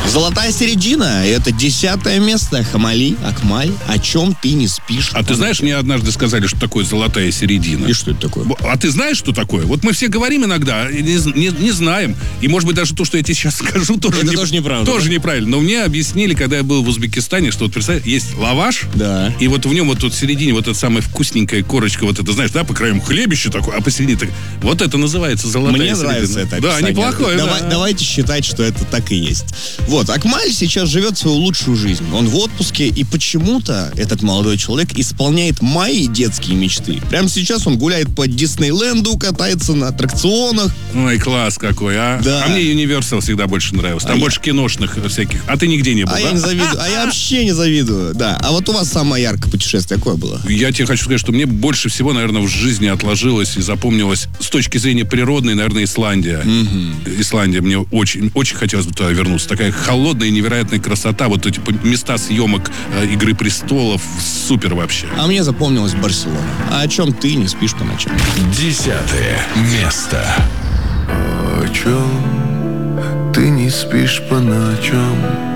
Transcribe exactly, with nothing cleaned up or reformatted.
Золотая середина. Это десятое место. Хамали, Акмаль. О чем ты не спишь? А ты знаешь, мне однажды сказали, что такое золотая середина. И что это такое? А ты знаешь, что такое? Вот мы все говорим иногда, не, не, не знаем. И, может быть, даже то, что я тебе сейчас скажу, тоже, это не, тоже неправда. Тоже да? неправильно. Но мне объяснили, когда я был в Узбекистане, что вот, представь, есть лаваш, да. и вот в нем вот тут в середине вот эта самая вкусненькая корочка, вот это, знаешь, да, по краям хлебище такое, а посередине так. Вот это называется золотая Мне середина. нравится это Да, описание. неплохое, Давай, да. Давайте считать, что это так и есть. Вот, Акмаль сейчас живет свою лучшую жизнь. Он в отпуске, и почему-то этот молодой человек исполняет мои детские мечты. Прямо сейчас он гуляет по Диснейленду, катается на аттракционах. Ой, класс какой, а. Да. А мне Universal всегда больше нравился. Там а больше я... киношных всяких. А ты нигде не был, А да? я не завидую. А я вообще не завидую. Да. А вот у вас самое яркое путешествие какое было? Я тебе хочу сказать, что мне больше всего, наверное, в жизни отложилось и запомнилось с точки зрения природной, наверное, Исландия. Mm-hmm. Исландия. Мне очень, очень хотелось бы туда вернуться. Такая холодная и невероятная красота. Вот эти места съемок э, «Игры престолов». Супер вообще. А мне запомнилась Барселона. А о чем ты не спишь по ночам? Десятое место. О чем ты не спишь по ночам?